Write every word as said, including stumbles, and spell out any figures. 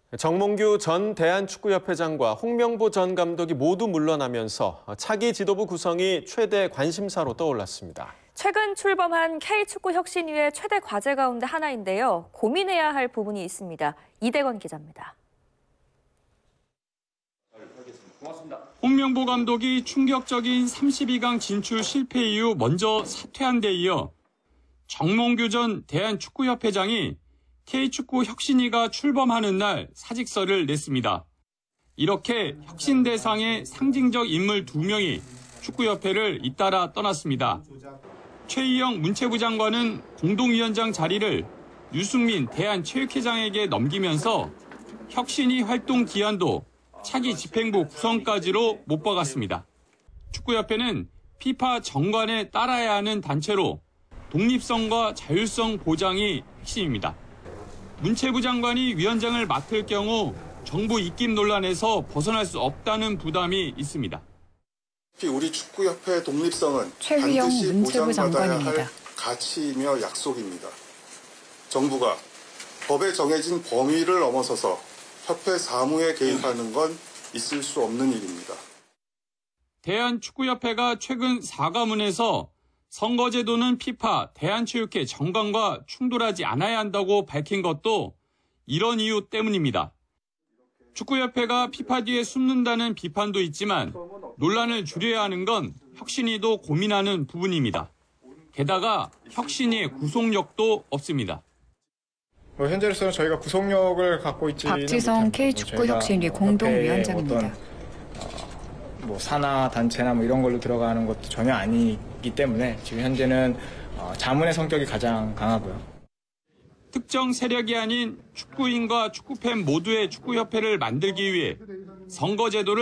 정몽규 전 대한축구협회장과 홍명보 전 감독이 모두 물러나면서 차기 지도부 구성이 최대 관심사로 떠올랐습니다. 최근 출범한 K축구혁신위의 최대 과제 가운데 하나인데요. 고민해야 할 부분이 있습니다. 이대건 기자입니다. 홍명보 감독이 충격적인 삼십이 강 진출 실패 이후 먼저 사퇴한 데 이어 정몽규 전 대한축구협회장이 K축구혁신위가 출범하는 날 사직서를 냈습니다. 이렇게 혁신 대상의 상징적 인물 두 명이 축구협회를 잇따라 떠났습니다. 최희영 문체부 장관은 공동위원장 자리를 유승민 대한체육회장에게 넘기면서 혁신위 활동 기한도 차기 집행부 구성까지로 못 박았습니다. 축구협회는 피파 정관에 따라야 하는 단체로 독립성과 자율성 보장이 핵심입니다. 문체부 장관이 위원장을 맡을 경우 정부 입김 논란에서 벗어날 수 없다는 부담이 있습니다. 우리 축구협회 독립성은 최희영 반드시 문체부 보장받아야 할 장관입니다. 가치이며 약속입니다. 정부가 법에 정해진 범위를 넘어서서 협회 사무에 개입하는 건 있을 수 없는 일입니다. 대한축구협회가 최근 사과문에서 선거제도는 피파, 대한체육회 정관과 충돌하지 않아야 한다고 밝힌 것도 이런 이유 때문입니다. 축구협회가 피파 뒤에 숨는다는 비판도 있지만 논란을 줄여야 하는 건 혁신위도 고민하는 부분입니다. 게다가 혁신위의 구속력도 없습니다. 뭐 현재로서는 저희가 구속력을 갖고 있지 박지성 K축구혁신위 공동위원장입니다. 뭐 산하 단체나 뭐 이런 걸로 들어가는 것도 전혀 아니기 때문에 지금 현재는 자문의 성격이 가장 강하고요. 특정 세력이 아닌 축구인과 축구팬 모두의 축구협회를 만들기 위해 선거제도를